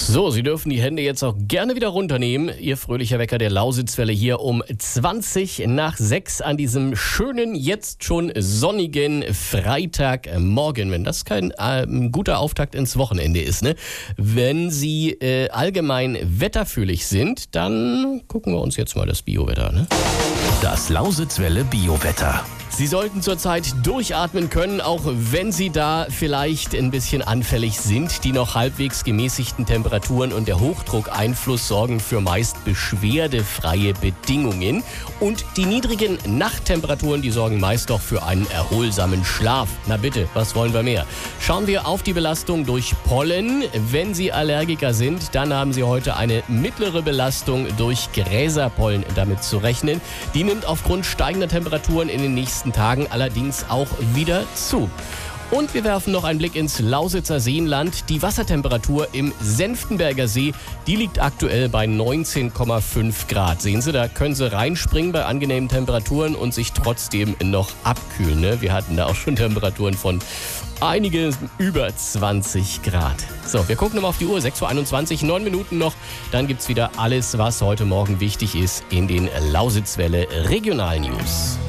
So, Sie dürfen die Hände jetzt auch gerne wieder runternehmen. Ihr fröhlicher Wecker der Lausitzwelle hier um 20:20 an diesem schönen, jetzt schon sonnigen Freitagmorgen. Wenn das kein guter Auftakt ins Wochenende ist, ne? Wenn Sie allgemein wetterfühlig sind, dann gucken wir uns jetzt mal das Biowetter, ne? Das Lausitzwelle Biowetter. Sie sollten zurzeit durchatmen können, auch wenn Sie da vielleicht ein bisschen anfällig sind. Die noch halbwegs gemäßigten Temperaturen und der Hochdruckeinfluss sorgen für meist beschwerdefreie Bedingungen. Und die niedrigen Nachttemperaturen, die sorgen meist doch für einen erholsamen Schlaf. Na bitte, was wollen wir mehr? Schauen wir auf die Belastung durch Pollen. Wenn Sie Allergiker sind, dann haben Sie heute eine mittlere Belastung durch Gräserpollen damit zu rechnen. Die nimmt aufgrund steigender Temperaturen in den nächsten Tagen allerdings auch wieder zu. Und wir werfen noch einen Blick ins Lausitzer Seenland. Die Wassertemperatur im Senftenberger See, die liegt aktuell bei 19,5 Grad. Sehen Sie, da können Sie reinspringen bei angenehmen Temperaturen und sich trotzdem noch abkühlen, ne? Wir hatten da auch schon Temperaturen von einige über 20 Grad. So, wir gucken nochmal auf die Uhr, 6:21 Uhr, 9 Minuten noch. Dann gibt's wieder alles, was heute Morgen wichtig ist in den Lausitzwelle Regionalnews.